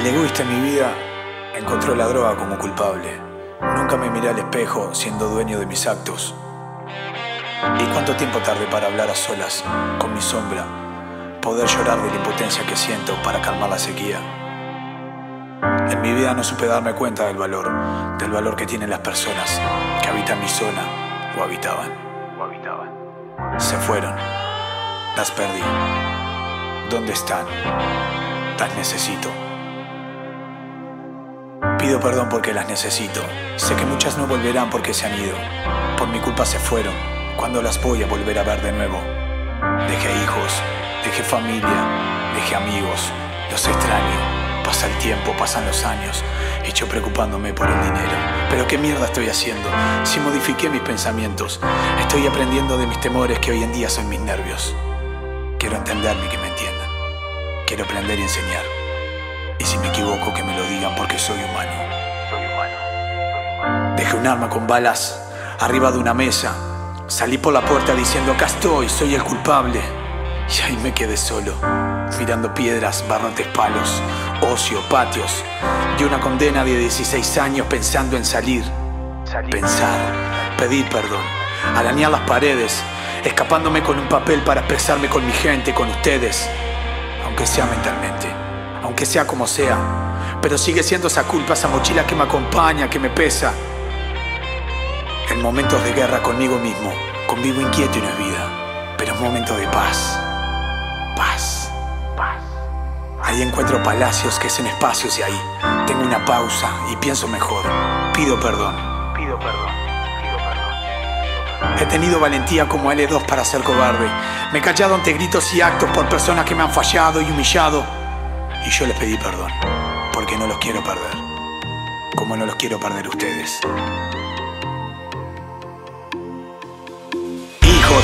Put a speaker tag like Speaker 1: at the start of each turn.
Speaker 1: El egoísta en mi vida encontró la droga como culpable. Nunca me miré al espejo siendo dueño de mis actos. ¿Y cuánto tiempo tardé para hablar a solas con mi sombra? Poder llorar de la impotencia que siento para calmar la sequía. En mi vida no supe darme cuenta del valor que tienen las personas que habitan mi zona o habitaban. Se fueron, las perdí. ¿Dónde están? Las necesito. Pido perdón porque las necesito. Sé que muchas no volverán porque se han ido. Por mi culpa se fueron. ¿Cuándo las voy a volver a ver de nuevo? Dejé hijos, dejé familia, dejé amigos. Los extraño. Pasa el tiempo, pasan los años, y yo preocupándome por el dinero. Pero qué mierda estoy haciendo, si modifiqué mis pensamientos. Estoy aprendiendo de mis temores que hoy en día son mis nervios. Quiero entenderme y que me entiendan. Quiero aprender y enseñar. Y si me equivoco que me lo digan porque soy humano. Dejé un arma con balas arriba de una mesa. Salí por la puerta diciendo acá estoy, soy el culpable. Y ahí me quedé solo, mirando piedras, barrotes, palos, ocio, patios. Y una condena de 16 años pensando en salir. Pensar, pedir perdón, arañar las paredes, escapándome con un papel para expresarme con mi gente, con ustedes. Aunque sea mentalmente, aunque sea como sea, pero sigue siendo esa culpa, esa mochila que me acompaña, que me pesa. En momentos de guerra conmigo mismo, convivo inquieto y no es vida, pero es momento de paz. Paz. Ahí encuentro palacios que son espacios y ahí tengo una pausa y pienso mejor. Pido perdón. He tenido valentía como L2 para ser cobarde. Me he callado ante gritos y actos por personas que me han fallado y humillado. Y yo les pedí perdón, porque no los quiero perder. Como no los quiero perder ustedes.